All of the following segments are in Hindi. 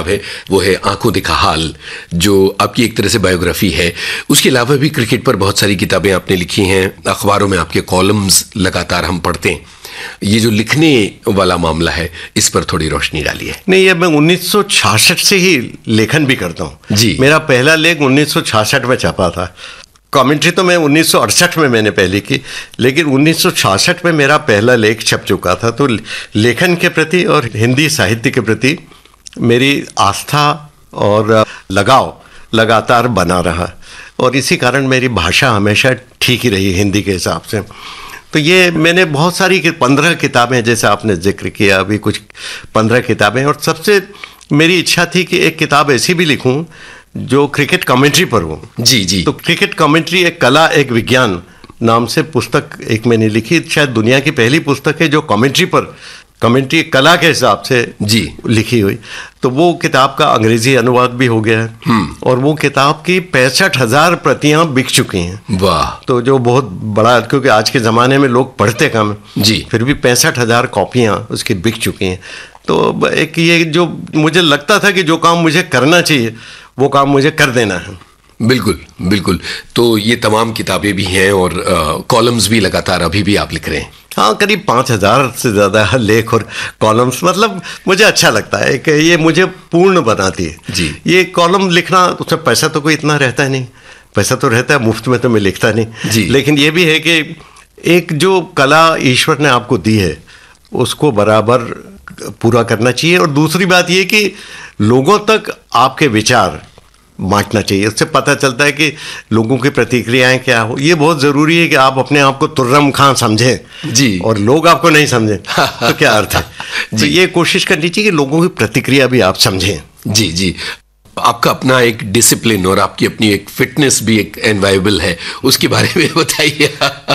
है वो है आंखों देखा हाल, जो आपकी एक तरह से बायोग्राफी है। उसके अलावा भी क्रिकेट पर बहुत सारी किताबें आपने लिखी हैं, अखबारों में आपके कॉलम्स लगातार हम पढ़ते हैं। ये जो लिखने वाला मामला है, इस पर थोड़ी रोशनी डालिए। नहीं, ये मैं 1966 से ही लेखन भी करता हूँ जी। मेरा पहला लेख 1966 में छपा था। कमेंट्री तो मैं 1968 में मैंने पहली की, लेकिन 1966 में मेरा पहला लेख छप चुका था। तो लेखन के प्रति और हिंदी साहित्य के प्रति मेरी आस्था और लगाव लगातार बना रहा, और इसी कारण मेरी भाषा हमेशा ठीक ही रही हिंदी के हिसाब से। तो ये मैंने बहुत सारी 15 किताबें, जैसे आपने जिक्र किया अभी, कुछ 15 किताबें, और सबसे मेरी इच्छा थी कि एक किताब ऐसी भी लिखूं जो क्रिकेट कमेंट्री पर हो। जी जी। तो क्रिकेट कमेंट्री एक कला एक विज्ञान नाम से पुस्तक एक मैंने लिखी, शायद दुनिया की पहली पुस्तक है जो कमेंट्री पर, कमेंट्री कला के हिसाब से जी लिखी हुई। तो वो किताब का अंग्रेजी अनुवाद भी हो गया है, और वो किताब की 65,000 प्रतियां बिक चुकी हैं। वाह। तो जो बहुत बड़ा, क्योंकि आज के ज़माने में लोग पढ़ते कम जी, फिर भी 65,000 कॉपियां उसकी बिक चुकी हैं। तो एक ये जो मुझे लगता था कि जो काम मुझे करना चाहिए वो काम मुझे कर देना है। बिल्कुल बिल्कुल। तो ये तमाम किताबें भी हैं और कॉलम्स भी लगातार अभी भी आप लिख रहे हैं। हाँ, करीब 5,000 से ज़्यादा लेख और कॉलम्स। मतलब मुझे अच्छा लगता है कि ये मुझे पूर्ण बनाती है जी। ये कॉलम लिखना, उसमें पैसा तो कोई इतना रहता है नहीं, पैसा तो रहता है, मुफ्त में तो मैं लिखता नहीं जी। लेकिन ये भी है कि एक जो कला ईश्वर ने आपको दी है उसको बराबर पूरा करना चाहिए, और दूसरी बात ये कि लोगों तक आपके विचार बांटना चाहिए। उससे पता चलता है कि लोगों की प्रतिक्रियाएं क्या हो। ये बहुत ज़रूरी है कि आप अपने आप को तुर्रम खां समझें जी, और लोग आपको नहीं समझें तो क्या अर्थ है। तो ये कोशिश करनी चाहिए कि लोगों की प्रतिक्रिया भी आप समझें। जी जी। आपका अपना एक डिसिप्लिन और आपकी अपनी एक फिटनेस भी एक एनवायबल है, उसके बारे में बताइए।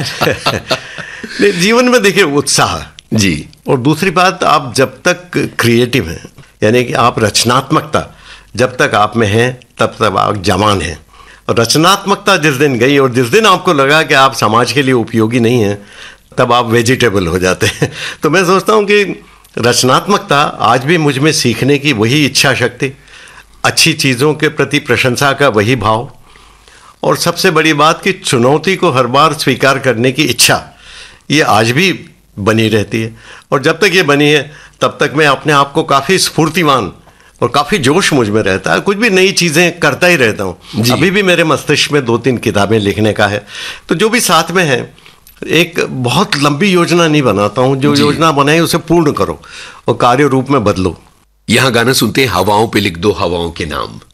जीवन में देखिए उत्साह जी, और दूसरी बात, आप जब तक क्रिएटिव हैं, यानी कि आप रचनात्मकता जब तक आप में है तब तक आप जवान हैं, और रचनात्मकता जिस दिन गई और जिस दिन आपको लगा कि आप समाज के लिए उपयोगी नहीं हैं, तब आप वेजिटेबल हो जाते हैं। तो मैं सोचता हूँ कि रचनात्मकता आज भी मुझ में सीखने की वही इच्छा शक्ति, अच्छी चीज़ों के प्रति प्रशंसा का वही भाव, और सबसे बड़ी बात कि चुनौती को हर बार स्वीकार करने की इच्छा, ये आज भी बनी रहती है। और जब तक ये बनी है तब तक मैं अपने आप को काफ़ी स्फूर्तिवान और काफ़ी जोश मुझ में रहता है, कुछ भी नई चीज़ें करता ही रहता हूँ। अभी भी मेरे मस्तिष्क में 2-3 किताबें लिखने का है। तो जो भी साथ में है, एक बहुत लंबी योजना नहीं बनाता हूँ, जो योजना बनाई उसे पूर्ण करो और कार्य रूप में बदलो। यहाँ गाना सुनते हैं, हवाओं पे लिख दो हवाओं के नाम।